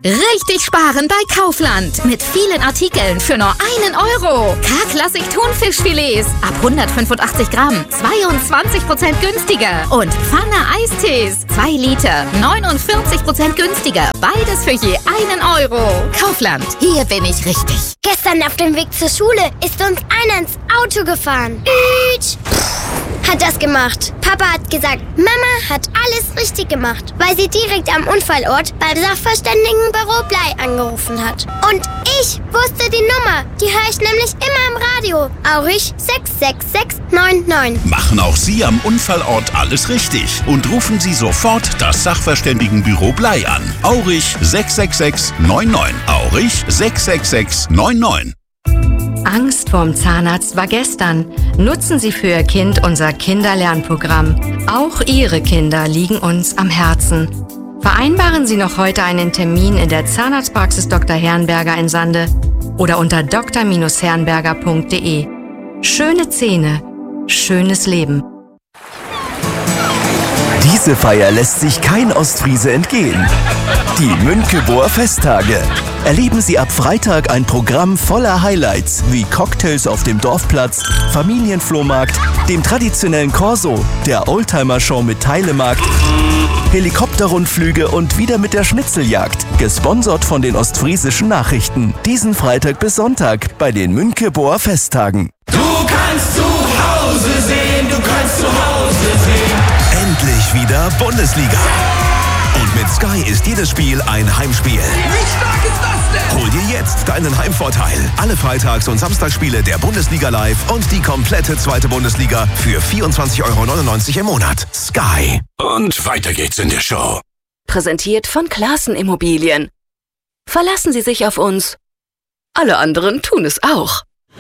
Richtig sparen bei Kaufland. Mit vielen Artikeln für nur 1 Euro. K-Klassik Thunfischfilets ab 185 Gramm 22% günstiger. Und Pfanne Eistees 2 Liter 49% günstiger. Beides für je 1 Euro. Kaufland, hier bin ich richtig. Gestern auf dem Weg zur Schule ist uns einer ins Auto gefahren. Hat das gemacht. Papa hat gesagt, Mama hat alles richtig gemacht, weil sie direkt am Unfallort beim Sachverständigenbüro Blei angerufen hat. Und ich wusste die Nummer. Die höre ich nämlich immer im Radio. Aurich 66699. Machen auch Sie am Unfallort alles richtig und rufen Sie sofort das Sachverständigenbüro Blei an. Aurich 66699. Aurich 66699. Angst vorm Zahnarzt war gestern. Nutzen Sie für Ihr Kind unser Kinderlernprogramm. Auch Ihre Kinder liegen uns am Herzen. Vereinbaren Sie noch heute einen Termin in der Zahnarztpraxis Dr. Herrenberger in Sande oder unter dr-herrenberger.de. Schöne Zähne, schönes Leben. Diese Feier lässt sich kein Ostfriese entgehen. Die Münkeburger Festtage. Erleben Sie ab Freitag ein Programm voller Highlights wie Cocktails auf dem Dorfplatz, Familienflohmarkt, dem traditionellen Corso, der Oldtimer-Show mit Teilemarkt, Helikopterrundflüge und wieder mit der Schnitzeljagd, gesponsert von den Ostfriesischen Nachrichten. Diesen Freitag bis Sonntag bei den Münkeburger Festtagen. Du kannst zu Hause sehen, du kannst zu Hause sehen. Endlich wieder Bundesliga. Und mit Sky ist jedes Spiel ein Heimspiel. Wie stark ist das denn? Hol dir jetzt deinen Heimvorteil. Alle Freitags- und Samstagsspiele der Bundesliga live und die komplette zweite Bundesliga für 24,99 € im Monat. Sky. Und weiter geht's in der Show. Präsentiert von Classen Immobilien. Verlassen Sie sich auf uns. Alle anderen tun es auch.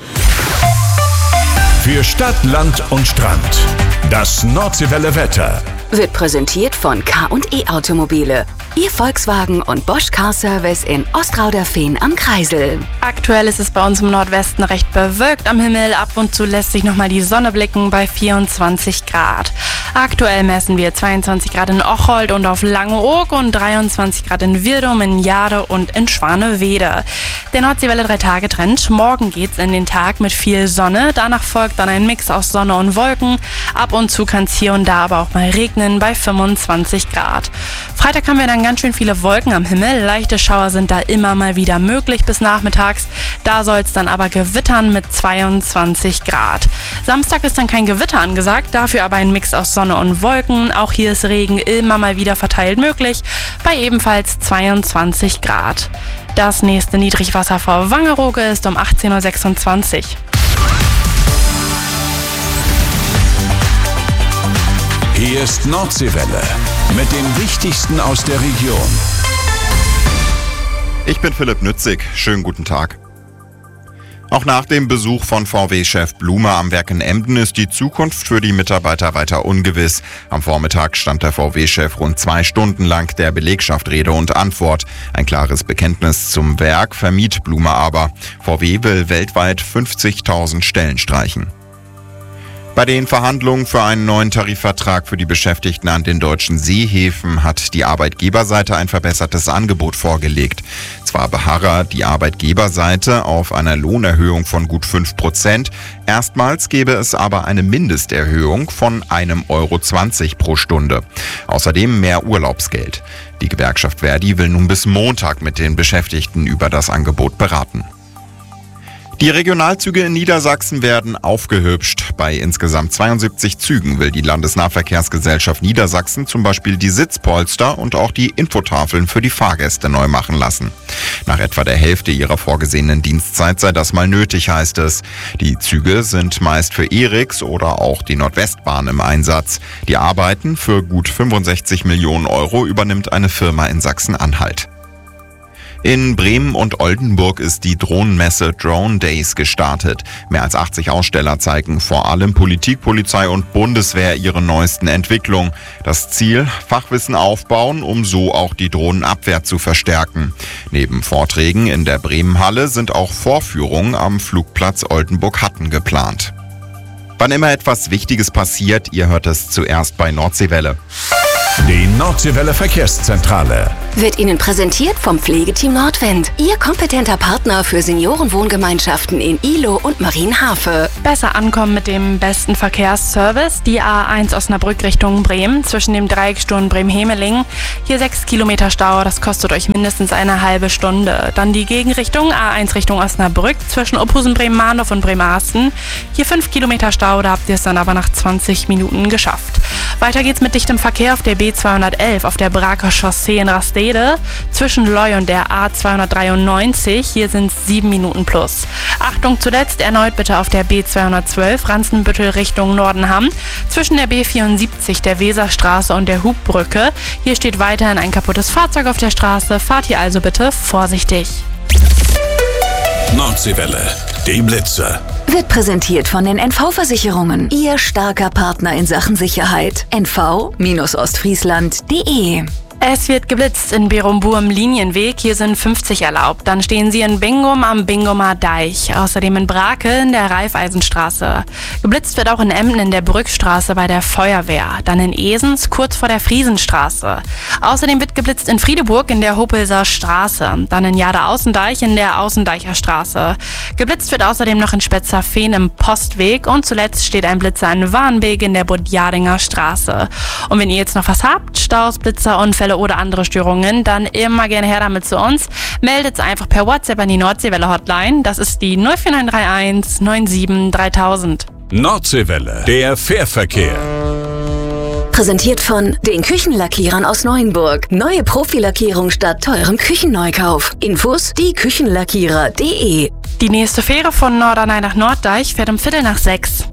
Für Stadt, Land und Strand. Das Nordseewelle Wetter. Wird präsentiert von K&E Automobile. Ihr Volkswagen und Bosch Car Service in Ostrauderfehn am Kreisel. Aktuell ist es bei uns im Nordwesten recht bewölkt am Himmel. Ab und zu lässt sich nochmal die Sonne blicken bei 24 Grad. Aktuell messen wir 22 Grad in Ocholt und auf Langeoog und 23 Grad in Wirdum, in Jade und in Schwanewede. Der Nordseewelle 3-Tage-Trend. Morgen geht's in den Tag mit viel Sonne. Danach folgt dann ein Mix aus Sonne und Wolken. Ab und zu kann es hier und da aber auch mal regnen bei 25 Grad. Freitag haben wir dann ganz schön viele Wolken am Himmel. Leichte Schauer sind da immer mal wieder möglich bis nachmittags. Da soll es dann aber gewittern mit 22 Grad. Samstag ist dann kein Gewitter angesagt, dafür aber ein Mix aus Sonne und Wolken. Auch hier ist Regen immer mal wieder verteilt möglich, bei ebenfalls 22 Grad. Das nächste Niedrigwasser vor Wangerooge ist um 18:26 Uhr. Hier ist Nordseewelle mit dem Wichtigsten aus der Region. Ich bin Philipp Nützig. Schönen guten Tag. Auch nach dem Besuch von VW-Chef Blume am Werk in Emden ist die Zukunft für die Mitarbeiter weiter ungewiss. Am Vormittag stand der VW-Chef rund 2 Stunden lang der Belegschaft Rede und Antwort. Ein klares Bekenntnis zum Werk vermied Blume aber. VW will weltweit 50.000 Stellen streichen. Bei den Verhandlungen für einen neuen Tarifvertrag für die Beschäftigten an den deutschen Seehäfen hat die Arbeitgeberseite ein verbessertes Angebot vorgelegt. Zwar beharre die Arbeitgeberseite auf einer Lohnerhöhung von gut 5%, erstmals gäbe es aber eine Mindesterhöhung von 1,20 € pro Stunde. Außerdem mehr Urlaubsgeld. Die Gewerkschaft Verdi will nun bis Montag mit den Beschäftigten über das Angebot beraten. Die Regionalzüge in Niedersachsen werden aufgehübscht. Bei insgesamt 72 Zügen will die Landesnahverkehrsgesellschaft Niedersachsen zum Beispiel die Sitzpolster und auch die Infotafeln für die Fahrgäste neu machen lassen. Nach etwa der Hälfte ihrer vorgesehenen Dienstzeit sei das mal nötig, heißt es. Die Züge sind meist für ERIX oder auch die Nordwestbahn im Einsatz. Die Arbeiten für gut 65 Millionen € übernimmt eine Firma in Sachsen-Anhalt. In Bremen und Oldenburg ist die Drohnenmesse Drone Days gestartet. Mehr als 80 Aussteller zeigen vor allem Politik, Polizei und Bundeswehr ihre neuesten Entwicklungen. Das Ziel: Fachwissen aufbauen, um so auch die Drohnenabwehr zu verstärken. Neben Vorträgen in der Bremenhalle sind auch Vorführungen am Flugplatz Oldenburg-Hatten geplant. Wann immer etwas Wichtiges passiert, ihr hört es zuerst bei Nordseewelle. Die Nordseewelle Verkehrszentrale. wird Ihnen präsentiert vom Pflegeteam Nordwind. Ihr kompetenter Partner für Seniorenwohngemeinschaften in Ihlow und Marienhafe. Besser ankommen mit dem besten Verkehrsservice. Die A1 Osnabrück Richtung Bremen zwischen dem Dreiecksturm Bremen-Hemeling. Hier 6 Kilometer Stau, das kostet euch mindestens eine halbe Stunde. Dann die Gegenrichtung A1 Richtung Osnabrück zwischen Ophusen, Bremen-Mahndorf und Bremerhaven. Hier 5 Kilometer Stau, da habt ihr es dann aber nach 20 Minuten geschafft. Weiter geht's mit dichtem Verkehr auf der B211 auf der Braker Chaussee in Rastede zwischen Loy und der A293. Hier sind es 7 Minuten plus. Achtung, zuletzt erneut bitte auf der B212 Ranzenbüttel Richtung Nordenham zwischen der B74, der Weserstraße und der Hubbrücke. Hier steht weiterhin ein kaputtes Fahrzeug auf der Straße. Fahrt hier also bitte vorsichtig. Nordseewelle, die Blitze. Wird präsentiert von den NV-Versicherungen. Ihr starker Partner in Sachen Sicherheit. nv-ostfriesland.de. Es wird geblitzt in Berumbur Linienweg. Hier sind 50 erlaubt. Dann stehen sie in Bingum am Bingumer Deich. Außerdem in Brake in der Raiffeisenstraße. Geblitzt wird auch in Emden in der Brückstraße bei der Feuerwehr. Dann in Esens kurz vor der Friesenstraße. Außerdem wird geblitzt in Friedeburg in der Hopelser Straße. Dann in Jade-Außendeich in der Außendeicher Straße. Geblitzt wird außerdem noch in Spetzerfehn im Postweg. Und zuletzt steht ein Blitzer in Warnbeek in der Budjadinger Straße. Und wenn ihr jetzt noch was habt, Staus, Blitzer, Unfälle oder andere Störungen, dann immer gerne her damit zu uns. Meldet einfach per WhatsApp an die Nordseewelle Hotline. Das ist die 04931 97 3000. Nordseewelle, der Fährverkehr. Präsentiert von den Küchenlackierern aus Neuenburg. Neue Profilackierung statt teurem Küchenneukauf. Infos dieküchenlackierer.de. Die nächste Fähre von Norderney nach Norddeich fährt um 5:45.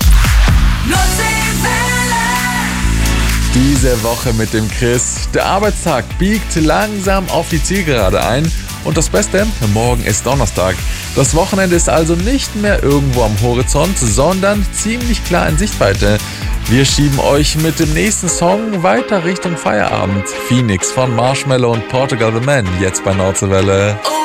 Diese Woche mit dem Chris. Der Arbeitstag biegt langsam auf die Zielgerade ein. Und das Beste, morgen ist Donnerstag. Das Wochenende ist also nicht mehr irgendwo am Horizont, sondern ziemlich klar in Sichtweite. Wir schieben euch mit dem nächsten Song weiter Richtung Feierabend. Phoenix von Marshmello und Portugal the Man, jetzt bei Nordseewelle.